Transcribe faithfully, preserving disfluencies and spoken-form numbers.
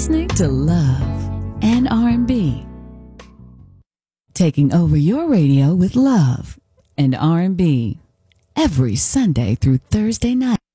listening to Love and R and B. Taking over your radio with love and R and B every Sunday through Thursday night.